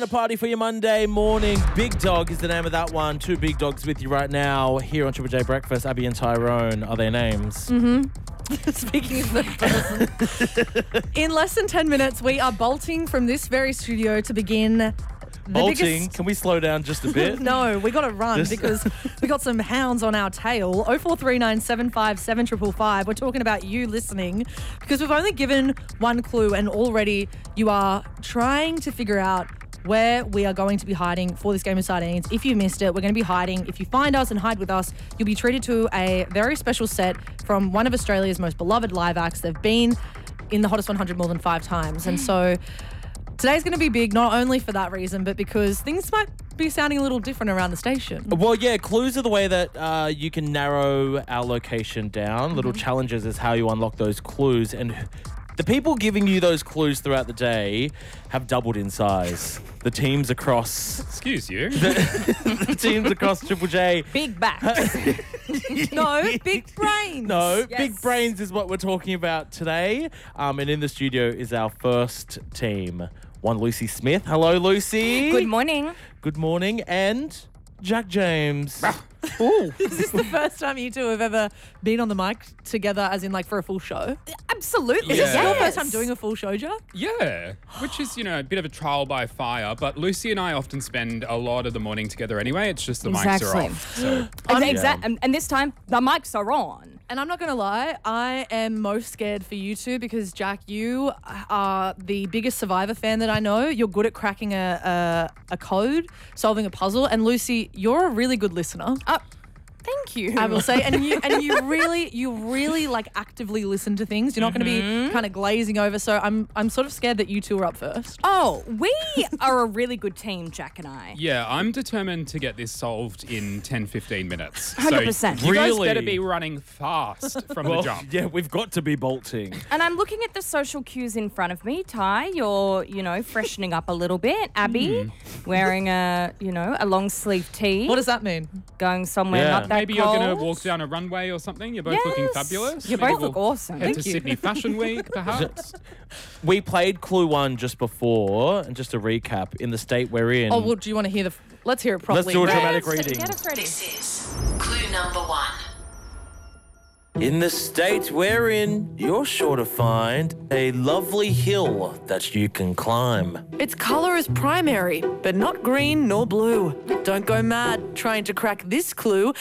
The party for your Monday morning. Big Dog is the name of that one. Two big dogs with you right now here on Triple J Breakfast. Abby and Tyrone are their names. Speaking of the person. In less than 10 minutes, we are bolting from this very studio to begin the Bolting. biggest... Can we slow down just a bit? No, we got to run because we got some hounds on our tail. 0439 757 555. We're talking about you listening because we've only given one clue and already you are trying to figure out where we are going to be hiding for this game of sardines. If you missed it, we're going to be hiding. If you find us and hide with us, you'll be treated to a very special set from one of Australia's most beloved live acts. They've been in the Hottest 100 more than 5 times. And so today's going to be big, not only for that reason, but because things might be sounding a little different around the station. Well, yeah, clues are the way that you can narrow our location down. Little challenges is how you unlock those clues. And the people giving you those clues throughout the day have doubled in size. The teams across... Excuse you. the teams across Triple J. Big backs. No, big brains. No, Yes. big brains is what we're talking about today. And in the studio is our first team. One, Lucy Smith. Hello, Lucy. Good morning. Good morning. And Jack James. Ooh. Is this the first time you two have ever been on the mic together, as in like for a full show? Absolutely. Is this Yeah. your first time doing a full show, Jack? Yeah, which is, a bit of a trial by fire. But Lucy and I often spend a lot of the morning together anyway. It's just the mics are off. So. And this time, the mics are on. And I'm not going to lie, I am most scared for you two because, Jack, you are the biggest Survivor fan that I know. You're good at cracking a code, solving a puzzle. And, Lucy, you're a really good listener. Thank you. I will say, and you really like actively listen to things. You're not going to be kind of glazing over. So I'm sort of scared that you two are up first. Oh, we are a really good team, Jack and I. Yeah, I'm determined to get this solved in 10, 15 minutes. 100%. So you guys Really? better be running fast from the jump. Yeah, we've got to be bolting. And I'm looking at the social cues in front of me. Ty, you're, freshening up a little bit. Abby, wearing a long sleeve tee. What does that mean? Going somewhere Yeah. not that Maybe you're cold. going to walk down a runway or something. You're both looking Yes. fabulous. You Maybe both look we'll awesome. Head to Thank you. Sydney Fashion Week, perhaps. We played Clue 1 just before, and just to recap, in the state we're in. Oh, well, do you want to hear let's hear it properly. Let's do a Where- dramatic reading. Get us ready. This is clue number 1. In the state we're in, you're sure to find a lovely hill that you can climb. Its colour is primary, but not green nor blue. Don't go mad trying to crack this clue.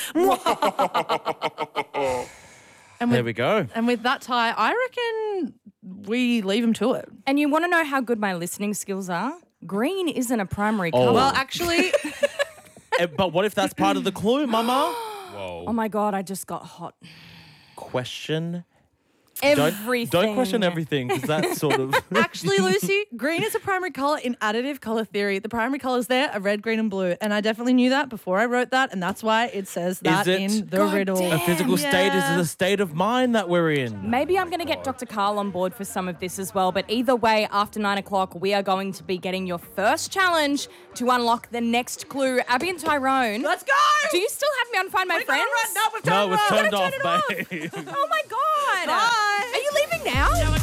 There we go. And with that, Ty, I reckon we leave him to it. And you want to know how good my listening skills are? Green isn't a primary colour. Well, actually, But what if that's part of the clue, Mama? Whoa. Oh my God, I just got hot. Question. Everything. Don't question everything, because that's sort of... actually, Lucy, green is a primary colour in additive colour theory. The primary colours there are red, green and blue. And I definitely knew that before I wrote that. And that's why it says that it? in the riddle. damn. A physical state is a state of mind that we're in. Maybe I'm going to get Dr. Carl on board for some of this as well. But either way, after 9 o'clock, we are going to be getting your first challenge to unlock the next clue. Abby and Tyrone. Let's go! Do you still have me on Find My Friends? No, it's turned off, Turn it off. babe. Oh my God. Bye. Are you leaving now?